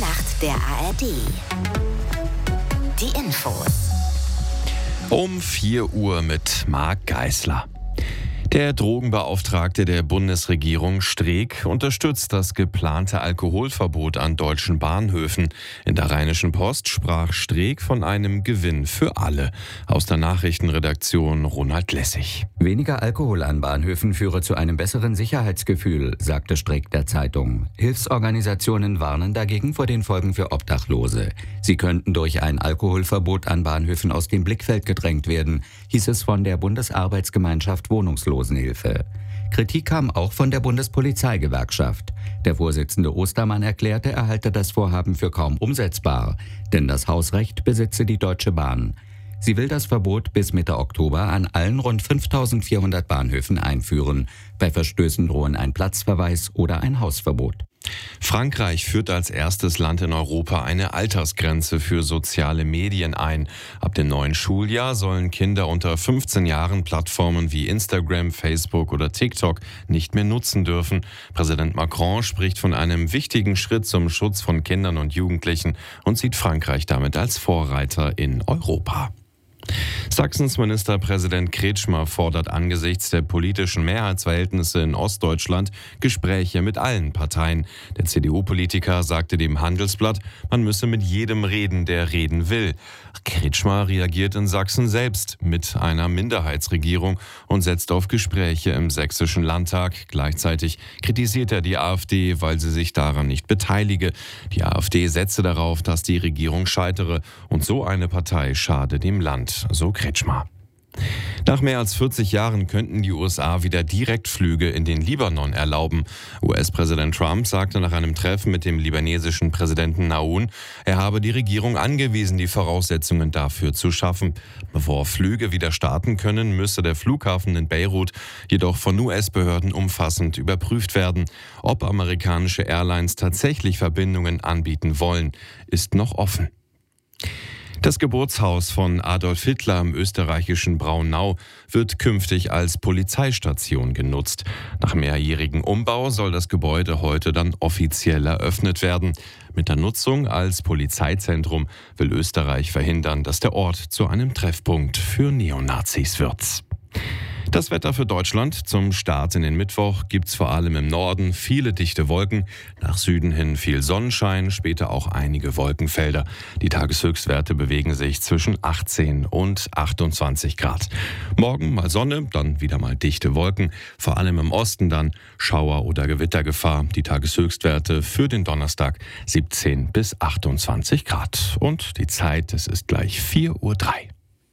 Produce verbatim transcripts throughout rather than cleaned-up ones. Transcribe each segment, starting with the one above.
Nacht der A R D. Die Infos. Um vier Uhr mit Marc Geisler. Der Drogenbeauftragte der Bundesregierung Streeck unterstützt das geplante Alkoholverbot an deutschen Bahnhöfen. In der Rheinischen Post sprach Streeck von einem Gewinn für alle. Aus der Nachrichtenredaktion Ronald Lessig. Weniger Alkohol an Bahnhöfen führe zu einem besseren Sicherheitsgefühl, sagte Streeck der Zeitung. Hilfsorganisationen warnen dagegen vor den Folgen für Obdachlose. Sie könnten durch ein Alkoholverbot an Bahnhöfen aus dem Blickfeld gedrängt werden, hieß es von der Bundesarbeitsgemeinschaft Wohnungslosenhilfe. Kritik kam auch von der Bundespolizeigewerkschaft. Der Vorsitzende Ostermann erklärte, er halte das Vorhaben für kaum umsetzbar, denn das Hausrecht besitze die Deutsche Bahn. Sie will das Verbot bis Mitte Oktober an allen rund fünftausendvierhundert Bahnhöfen einführen. Bei Verstößen drohen ein Platzverweis oder ein Hausverbot. Frankreich führt als erstes Land in Europa eine Altersgrenze für soziale Medien ein. Ab dem neuen Schuljahr sollen Kinder unter fünfzehn Jahren Plattformen wie Instagram, Facebook oder TikTok nicht mehr nutzen dürfen. Präsident Macron spricht von einem wichtigen Schritt zum Schutz von Kindern und Jugendlichen und sieht Frankreich damit als Vorreiter in Europa. Sachsens Ministerpräsident Kretschmer fordert angesichts der politischen Mehrheitsverhältnisse in Ostdeutschland Gespräche mit allen Parteien. Der C D U-Politiker sagte dem Handelsblatt, man müsse mit jedem reden, der reden will. Kretschmer reagiert in Sachsen selbst mit einer Minderheitsregierung und setzt auf Gespräche im Sächsischen Landtag. Gleichzeitig kritisiert er die AfD, weil sie sich daran nicht beteilige. Die AfD setze darauf, dass die Regierung scheitere und so eine Partei schade dem Land, so Kretschmer. Nach mehr als vierzig Jahren könnten die U S A wieder Direktflüge in den Libanon erlauben. U S-Präsident Trump sagte nach einem Treffen mit dem libanesischen Präsidenten Aoun, er habe die Regierung angewiesen, die Voraussetzungen dafür zu schaffen. Bevor Flüge wieder starten können, müsse der Flughafen in Beirut jedoch von U S-Behörden umfassend überprüft werden. Ob amerikanische Airlines tatsächlich Verbindungen anbieten wollen, ist noch offen. Das Geburtshaus von Adolf Hitler im österreichischen Braunau wird künftig als Polizeistation genutzt. Nach mehrjährigem Umbau soll das Gebäude heute dann offiziell eröffnet werden. Mit der Nutzung als Polizeizentrum will Österreich verhindern, dass der Ort zu einem Treffpunkt für Neonazis wird. Das Wetter für Deutschland. Zum Start in den Mittwoch gibt's vor allem im Norden viele dichte Wolken. Nach Süden hin viel Sonnenschein, später auch einige Wolkenfelder. Die Tageshöchstwerte bewegen sich zwischen achtzehn und achtundzwanzig Grad. Morgen mal Sonne, dann wieder mal dichte Wolken. Vor allem im Osten dann Schauer- oder Gewittergefahr. Die Tageshöchstwerte für den Donnerstag siebzehn bis achtundzwanzig Grad. Und die Zeit, es ist gleich vier Uhr drei.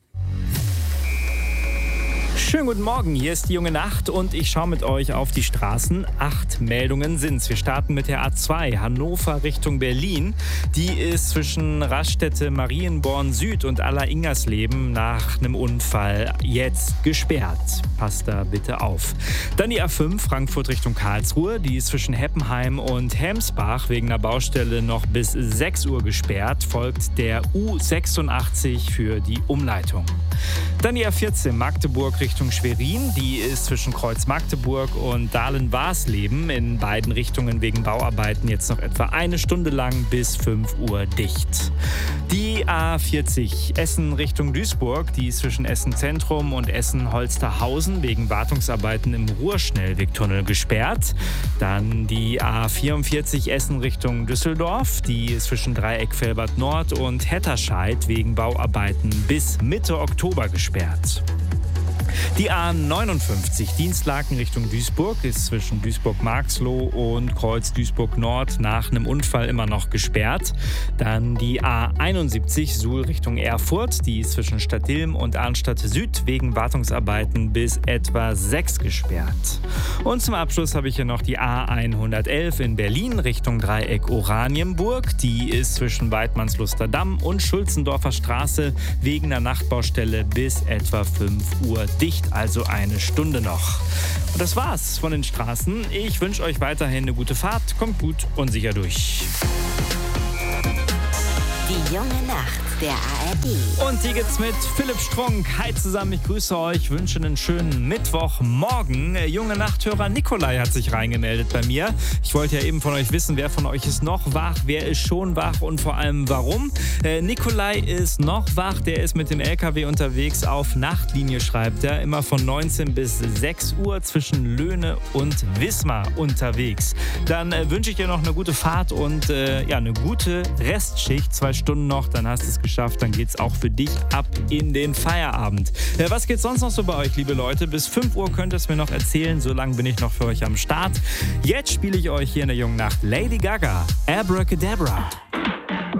Schönen guten Morgen, hier ist die junge Nacht und ich schaue mit euch auf die Straßen. Acht Meldungen sind's. Wir starten mit der A zwei, Hannover Richtung Berlin. Die ist zwischen Raststätte Marienborn Süd und Aller-Ingersleben nach einem Unfall jetzt gesperrt. Passt da bitte auf. Dann die A fünf, Frankfurt Richtung Karlsruhe. Die ist zwischen Heppenheim und Hemsbach wegen einer Baustelle noch bis sechs Uhr gesperrt. Folgt der U sechsundachtzig für die Umleitung. Dann die A vierzehn, Magdeburg Richtung Schwerin. Die ist zwischen Kreuz Magdeburg und Dahlen-Warsleben in beiden Richtungen wegen Bauarbeiten jetzt noch etwa eine Stunde lang bis fünf Uhr dicht. Die A vierzig, Essen Richtung Duisburg. Die ist zwischen Essen Zentrum und Essen Holsterhausen wegen Wartungsarbeiten im Ruhrschnellwegtunnel gesperrt. Dann die A vierundvierzig, Essen Richtung Düsseldorf. Die ist zwischen Dreieck Velbert Nord und Hetterscheid wegen Bauarbeiten bis Mitte Oktober gesperrt. Die A neunundfünfzig, Dienstlaken Richtung Duisburg, ist zwischen Duisburg-Marxloh und Kreuz Duisburg-Nord nach einem Unfall immer noch gesperrt. Dann die A einundsiebzig, Suhl Richtung Erfurt, die ist zwischen Stadtilm und Arnstadt Süd wegen Wartungsarbeiten bis etwa sechs gesperrt. Und zum Abschluss habe ich hier noch die A hundertelf in Berlin Richtung Dreieck Oranienburg. Die ist zwischen Weidmannsluster Damm und Schulzendorfer Straße wegen der Nachtbaustelle bis etwa fünf Uhr dicht, also eine Stunde noch. Und das war's von den Straßen. Ich wünsche euch weiterhin eine gute Fahrt. Kommt gut und sicher durch. Die junge Nacht. der A R D. Und die gibt's mit Philipp Strunk. Hi zusammen, ich grüße euch, wünsche einen schönen Mittwochmorgen. Junge Nachthörer Nikolai hat sich reingemeldet bei mir. Ich wollte ja eben von euch wissen, wer von euch ist noch wach, wer ist schon wach und vor allem warum. Äh, Nikolai ist noch wach, der ist mit dem L K W unterwegs auf Nachtlinie, schreibt er. Immer von neunzehn bis sechs Uhr zwischen Löhne und Wismar unterwegs. Dann äh, wünsche ich dir noch eine gute Fahrt und äh, ja, eine gute Restschicht. Zwei Stunden noch, dann hast du es geschafft. Dann geht's auch für dich ab in den Feierabend. Äh, was geht sonst noch so bei euch, liebe Leute? Bis fünf Uhr könnt ihr es mir noch erzählen. So lange bin ich noch für euch am Start. Jetzt spiele ich euch hier in der Jungen Nacht Lady Gaga, Abracadabra.